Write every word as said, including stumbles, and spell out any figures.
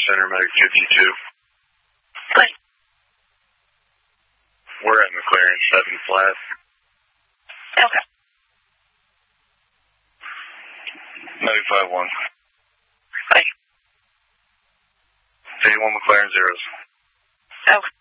Center, Medic fifty-two. Good. We're at McLaren, seven flat. Okay. Medic five one. Good. eighty-one McLaren zeros. Okay.